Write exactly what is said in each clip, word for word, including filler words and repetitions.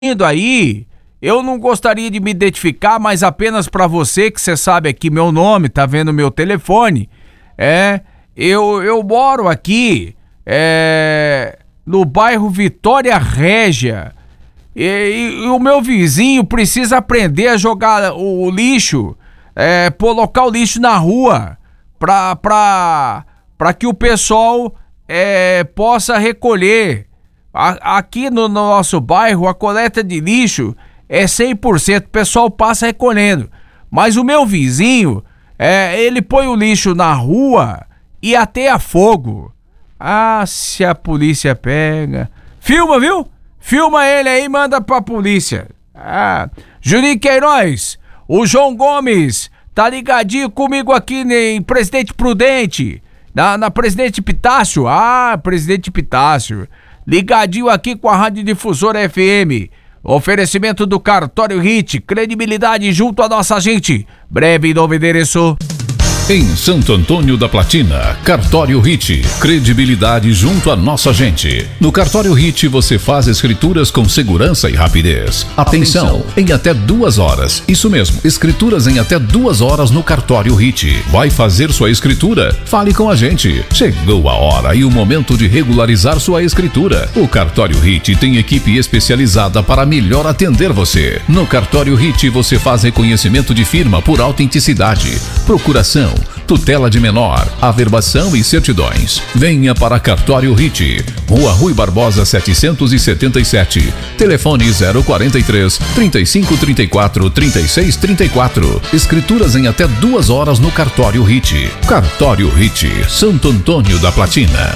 indo aí, eu não gostaria de me identificar, mas apenas para você, que você sabe aqui meu nome, tá vendo meu telefone, é, eu, eu moro aqui, é, no bairro Vitória Régia, e, e, e o meu vizinho precisa aprender a jogar o, o lixo, é, colocar o lixo na rua, pra, pra, pra que o pessoal é, possa recolher. A, aqui no, no nosso bairro, a coleta de lixo é cem por cento, o pessoal passa recolhendo. Mas o meu vizinho, é, ele põe o lixo na rua e ateia fogo. Ah, se a polícia pega... Filma, viu? Filma ele aí e manda pra polícia. Ah, Juninho Queiroz, o João Gomes tá ligadinho comigo aqui em Presidente Prudente, na, na Presidente Pitácio. Ah, Presidente Pitácio, ligadinho aqui com a Rádio Difusora F M. Oferecimento do Cartório Hit, credibilidade junto à nossa gente. Breve novo endereço. Em Santo Antônio da Platina, Cartório Hit, credibilidade junto à nossa gente. No Cartório Hit você faz escrituras com segurança e rapidez. Atenção, Atenção, em até duas horas. Isso mesmo, escrituras em até duas horas no Cartório Hit. Vai fazer sua escritura? Fale com a gente. Chegou a hora e o momento de regularizar sua escritura. O Cartório Hit tem equipe especializada para melhor atender você. No Cartório Hit você faz reconhecimento de firma por autenticidade, procuração, tutela de menor, averbação e certidões. Venha para Cartório Hit, Rua Rui Barbosa setecentos e setenta e sete, telefone zero quarenta e três, trinta e cinco, trinta e quatro, trinta e seis, trinta e quatro. Escrituras em até duas horas no Cartório Hit. Cartório Hit, Santo Antônio da Platina.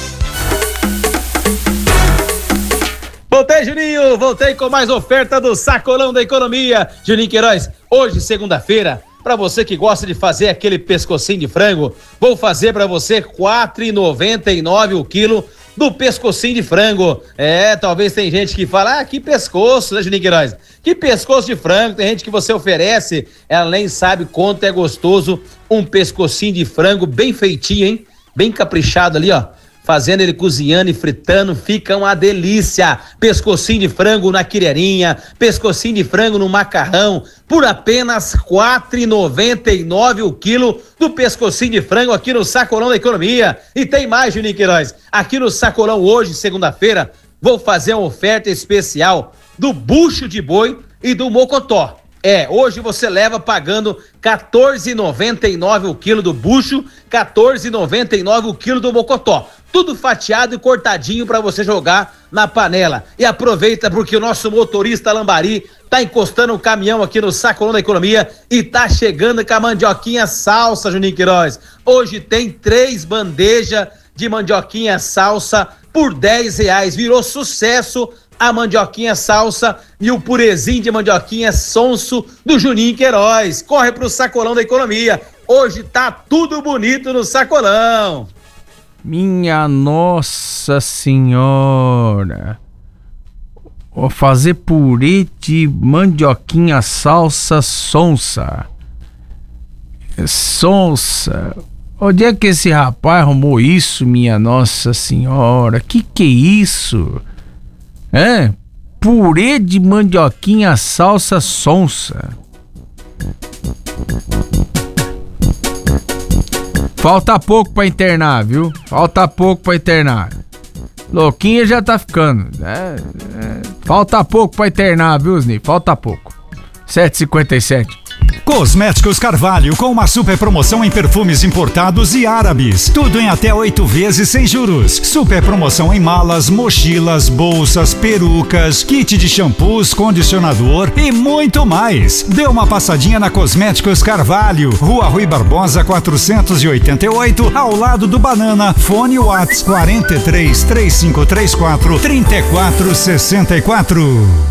Voltei, Juninho, voltei com mais oferta do Sacolão da Economia. Juninho Queiroz, hoje, segunda-feira, para você que gosta de fazer aquele pescocinho de frango, vou fazer para você quatro reais e noventa e nove centavos o quilo do pescocinho de frango. É, talvez tem gente que fala, ah, que pescoço, né, Juninho Queiroz? Que pescoço de frango, tem gente que você oferece, ela nem sabe quanto é gostoso um pescocinho de frango bem feitinho, hein? Bem caprichado ali, ó. Fazendo ele cozinhando e fritando, fica uma delícia. Pescocinho de frango na quireirinha, pescocinho de frango no macarrão, por apenas quatro reais e noventa e nove centavos o quilo do pescocinho de frango aqui no Sacolão da Economia. E tem mais, Juninho Queiroz, aqui no Sacolão hoje, segunda-feira, vou fazer uma oferta especial do bucho de boi e do mocotó. É, hoje você leva pagando quatorze reais e noventa e nove centavos o quilo do bucho, quatorze reais e noventa e nove centavos o quilo do mocotó. Tudo fatiado e cortadinho para você jogar na panela. E aproveita porque o nosso motorista Lambari tá encostando o caminhão aqui no Sacolão da Economia e tá chegando com a mandioquinha salsa, Juninho Queiroz. Hoje tem três bandejas de mandioquinha salsa por dez reais. Virou sucesso a mandioquinha salsa e o purezinho de mandioquinha sonso do Juninho Queiroz. Corre pro Sacolão da Economia. Hoje tá tudo bonito no Sacolão. Minha Nossa Senhora. Vou fazer purê de mandioquinha salsa sonsa. Sonsa. Onde é que esse rapaz arrumou isso, minha Nossa Senhora? Que que é isso? É, purê de mandioquinha salsa sonsa. Falta pouco pra internar, viu? Falta pouco pra internar. Louquinha já tá ficando. É, é, falta pouco pra internar, viu, Sni? Falta pouco. sete e cinquenta e sete. Cosméticos Carvalho, com uma super promoção em perfumes importados e árabes. Tudo em até oito vezes sem juros. Super promoção em malas, mochilas, bolsas, perucas, kit de shampoos, condicionador e muito mais. Dê uma passadinha na Cosméticos Carvalho, Rua Rui Barbosa quatrocentos e oitenta e oito, ao lado do Banana. Fone Whats quarenta e três, três cinco três quatro, trinta e quatro sessenta e quatro.